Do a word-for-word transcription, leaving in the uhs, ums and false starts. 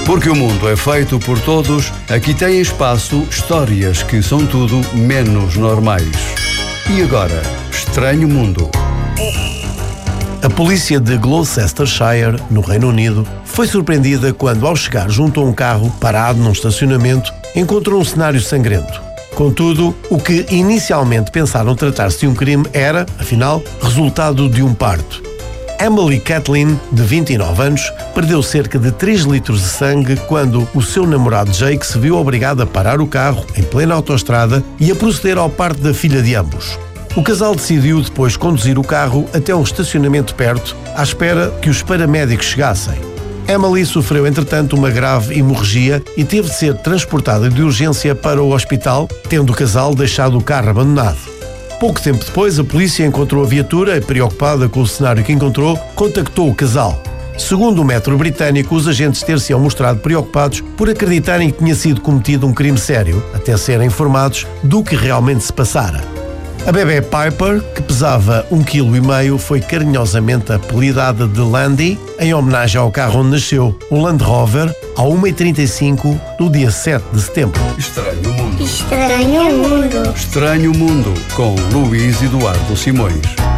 Porque o mundo é feito por todos, aqui tem espaço histórias que são tudo menos normais. E agora, Estranho Mundo. A polícia de Gloucestershire, no Reino Unido, foi surpreendida quando, ao chegar junto a um carro parado num estacionamento, encontrou um cenário sangrento. Contudo, o que inicialmente pensaram tratar-se de um crime era, afinal, resultado de um parto. Emily Kathleen, de vinte e nove anos, perdeu cerca de três litros de sangue quando o seu namorado Jake se viu obrigado a parar o carro em plena autoestrada e a proceder ao parto da filha de ambos. O casal decidiu depois conduzir o carro até um estacionamento perto, à espera que os paramédicos chegassem. Emily sofreu, entretanto, uma grave hemorragia e teve de ser transportada de urgência para o hospital, tendo o casal deixado o carro abandonado. Pouco tempo depois, a polícia encontrou a viatura e, preocupada com o cenário que encontrou, contactou o casal. Segundo o metro britânico, os agentes ter-se-ão mostrado preocupados por acreditarem que tinha sido cometido um crime sério, até serem informados do que realmente se passara. A bebê Piper, que pesava um vírgula cinco quilos, foi carinhosamente apelidada de Landy, em homenagem ao carro onde nasceu, o Land Rover, à uma e trinta e cinco do dia sete de setembro. Estranho Mundo. Estranho Mundo. Estranho Mundo, com Luís Eduardo Simões.